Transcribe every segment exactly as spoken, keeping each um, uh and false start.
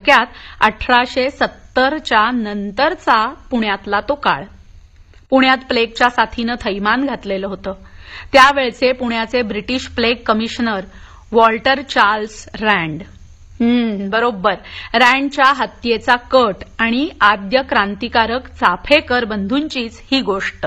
थोडक्यात अठराशे सत्तरच्या नंतरचा पुण्यातला तो काळ. पुण्यात प्लेगच्या साथीनं थैमान घातलेलं होतं. त्यावेळचे पुण्याचे British plague commissioner Walter Charles रँड. हम्म बरोबर, रँडच्या हत्येचा कट आणि आद्य क्रांतिकारक चाफेकर बंधूंचीच ही गोष्ट.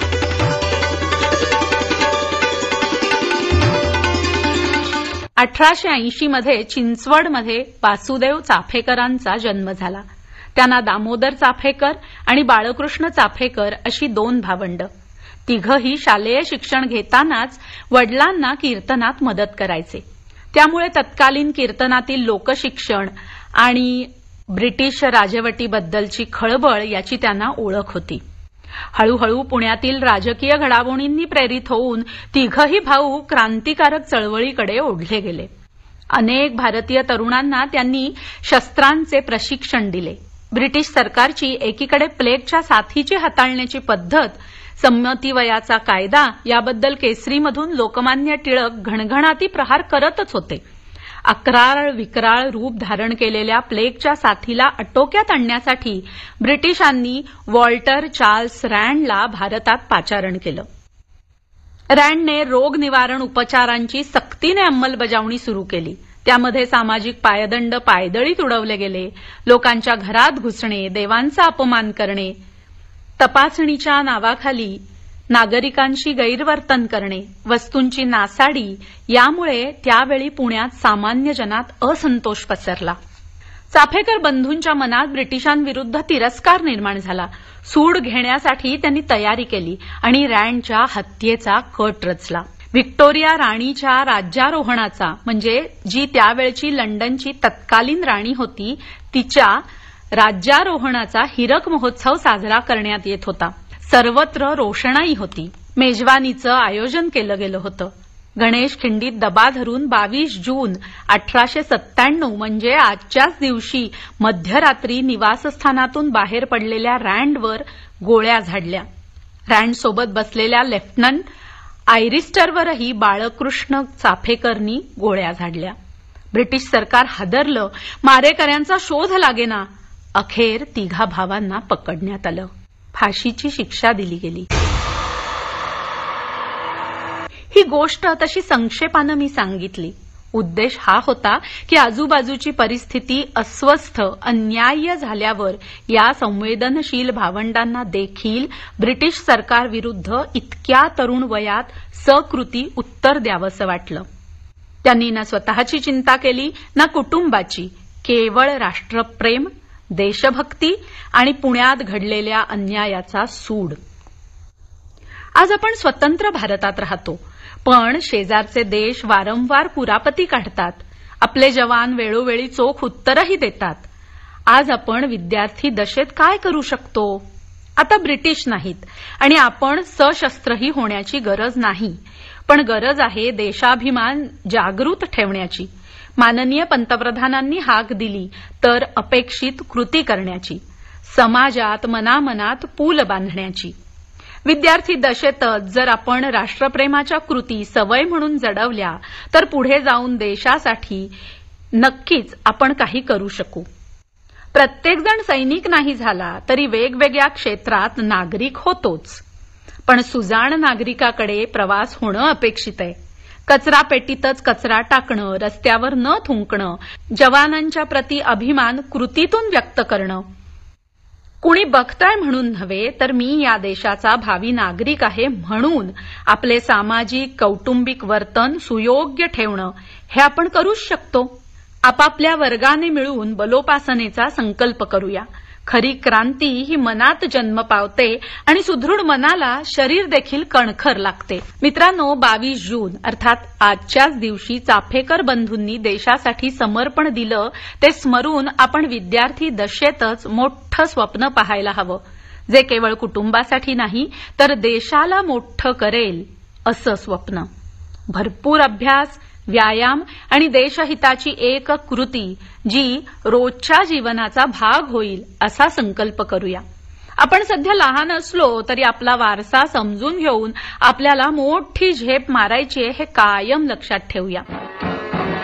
अठराशे ऐंशी मध्ये चिंचवडमध्ये वासुदेव चाफेकरांचा जन्म झाला. त्यांना दामोदर चाफेकर आणि बाळकृष्ण चाफेकर अशी दोन भावंड. तिघही शालेय शिक्षण घेतानाच वडिलांना कीर्तनात मदत करायचे. त्यामुळे तत्कालीन कीर्तनातील लोकशिक्षण आणि ब्रिटिश राजवटीबद्दलची खळबळ याची त्यांना ओळख होती. हळूहळू पुण्यातील राजकीय घडामोडींनी प्रेरित होऊन तिघही भाऊ क्रांतिकारक चळवळीकडे ओढले गेले. अनेक भारतीय तरुणांना त्यांनी शस्त्रांचे प्रशिक्षण दिले. ब्रिटिश सरकारची एकीकडे प्लेगच्या साथीची हाताळण्याची पद्धत, संमतीवयाचा कायदा याबद्दल केसरीमधून लोकमान्य टिळक घणघणाती प्रहार करतच होते. अक्राळ विक्राळ रूप धारण केलेल्या प्लेगच्या साथीला आटोक्यात आणण्यासाठी ब्रिटिशांनी वॉल्टर चार्ल्स रँडला भारतात पाचारण केलं. रँडने रोग निवारण उपचारांची सक्तीने अंमलबजावणी सुरू केली. त्यामध्ये सामाजिक पायदंड पायदळीत उडवले गेले. लोकांच्या घरात घुसणे, देवांचा अपमान करणे, तपासणीच्या नावाखाली नागरिकांशी गैरवर्तन करणे, वस्तूंची नासाडी यामुळे त्यावेळी पुण्यात सामान्य जनात असंतोष पसरला. चाफेकर बंधूंच्या मनात ब्रिटिशांविरुद्ध तिरस्कार निर्माण झाला. सूड घेण्यासाठी त्यांनी तयारी केली आणि रँडच्या हत्येचा कट रचला. व्हिक्टोरिया राणीच्या राज्यारोहणाचा, म्हणजे जी त्यावेळची लंडनची तत्कालीन राणी होती, तिच्या राज्यारोहणाचा हिरक महोत्सव साजरा करण्यात येत होता. सर्वत्र रोषणाई होती. मेजवानीचं आयोजन केलं गेलं होतं. गणेश खिंडीत दबा धरून बावीस जून अठराशे सत्त्याण्णव म्हणजे आजच्याच दिवशी मध्यरात्री निवासस्थानातून बाहेर पडलेल्या रँडवर गोळ्या झाडल्या. रँडसोबत बसलेल्या लेफ्टनंट आयरिस्टरवरही बाळकृष्ण चाफेकरनी गोळ्या झाडल्या. ब्रिटिश सरकार हादरलं. मारेकऱ्यांचा शोध लागेना. अखेर तिघा भावांना पकडण्यात आलं. फाशीची शिक्षा दिली गेली. ही गोष्ट तशी संक्षेपानं मी सांगितली. उद्देश हा होता की आजूबाजूची परिस्थिती अस्वस्थ, अन्याय्य झाल्यावर या संवेदनशील भावंडांना देखील ब्रिटिश सरकारविरुद्ध इतक्या तरुण वयात सकृती उत्तर द्यावंसं वाटलं. त्यांनी ना स्वतःची चिंता केली ना कुटुंबाची. केवळ राष्ट्रप्रेम, देशभक्ती आणि पुण्यात घडलेल्या अन्यायाचा सूड. आज आपण स्वतंत्र भारतात राहतो, पण शेजारचे देश वारंवार कुरापती काढतात. आपले जवान वेळोवेळी चोख उत्तरही देतात. आज आपण विद्यार्थी दशेत काय करू शकतो? आता ब्रिटिश नाहीत आणि आपण सशस्त्रही होण्याची गरज नाही, पण गरज आहे देशाभिमान जागृत ठेवण्याची. माननीय पंतप्रधानांनी हाक दिली तर अपेक्षित कृती करण्याची. समाजात मनामनात पूल बांधण्याची. विद्यार्थी दशेतच जर आपण राष्ट्रप्रेमाच्या कृती सवय म्हणून जडवल्या तर पुढे जाऊन देशासाठी नक्कीच आपण काही करू शकू. प्रत्येकजण सैनिक नाही झाला तरी वेगवेगळ्या क्षेत्रात नागरिक होतोच, पण सुजाण नागरिकाकडे प्रवास होणं अपेक्षित आहे. कचरा पेटीतच कचरा टाकणं, रस्त्यावर न थुंकणं, जवानांच्या प्रती अभिमान कृतीतून व्यक्त करणं. कुणी बघताय म्हणून नव्हे तर मी या देशाचा भावी नागरिक आहे म्हणून आपले सामाजिक कौटुंबिक वर्तन सुयोग्य ठेवणं हे आपण करूच शकतो. आपापल्या वर्गाने मिळून बलोपासनेचा संकल्प करूया. खरी क्रांती ही मनात जन्म पावते आणि सुदृढ मनाला शरीर देखील कणखर लागते. मित्रांनो, बावीस जून अर्थात आजच्याच दिवशी चाफेकर बंधूंनी देशासाठी समर्पण दिलं ते स्मरून आपण विद्यार्थी दशेतच मोठं स्वप्न पाहायला हवं, जे केवळ कुटुंबासाठी नाही तर देशाला मोठं करेल असं स्वप्न. भरपूर अभ्यास, व्यायाम आणि देशहिताची एक कृती जी रोजच्या जीवनाचा भाग होईल असा संकल्प करूया. आपण सध्या लहान असलो तरी आपला वारसा समजून घेऊन आपल्याला मोठी झेप मारायची हे कायम लक्षात ठेवूया.